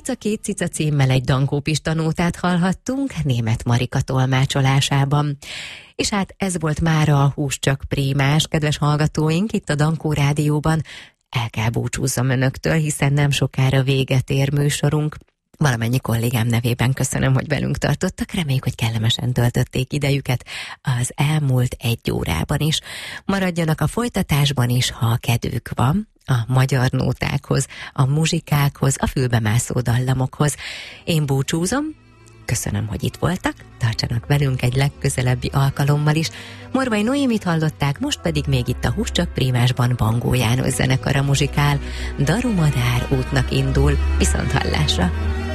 Cica két cica címmel egy Dankó Pista nótát hallhattunk Németh Marika tolmácsolásában. És hát ez volt mára a Hús csak prémás, kedves hallgatóink, itt a Dankó Rádióban. El kell búcsúzzam önöktől, hiszen nem sokára véget ér műsorunk. Valamennyi kollégám nevében köszönöm, hogy velünk tartottak. Reméljük, hogy kellemesen töltötték idejüket az elmúlt 1 órában is. Maradjanak a folytatásban is, ha kedvük van, a magyar nótákhoz, a muzsikákhoz, a fülbemászó dallamokhoz. Én búcsúzom, köszönöm, hogy itt voltak, tartsanak velünk egy legközelebbi alkalommal is. Morvai Noémit hallották, most pedig még itt a Hús csak prémásban Bangó János zenekara muzsikál. Daru Madár útnak indul, viszonthallásra!